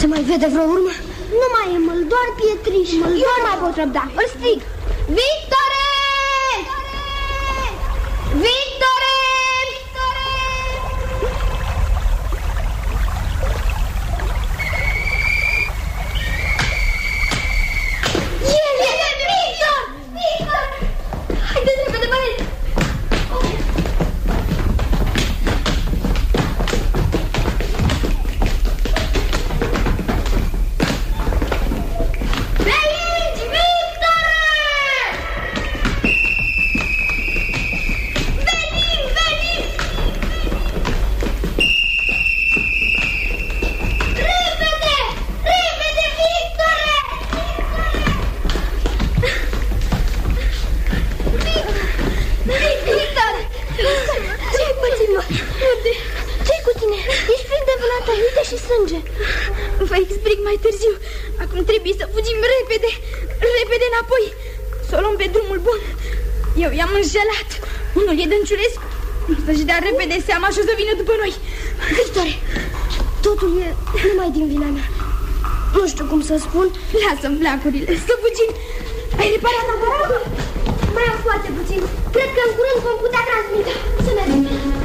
Se mai vede vreo urmă? Nu mai e măl, doar pietriș. Eu nu mai pot răbda. Îl strig. Victore! Victore! Haideți repede, băieți! Pe aici, Victore! Venim, venim! Repede! Repede, Victore! Victor! Ce-ai pățit, mă? Unde? Ce-i cu tine? Ești plin de vânată, uite și sânge. Vă explic mai târziu. Acum trebuie să fugim repede. Repede înapoi. Să o luăm pe drumul bun. Eu i-am înșelat. Unul e Dănciulescu. Să-și dea repede seama și o să vină după noi. Victore, totul e numai din vina mea. Nu știu cum să spun. Lasă-mi flacurile, să fugim. Ai reparat aparatul? Mai am foarte puțin. Cred că în curând vom putea transmite. Să mergem.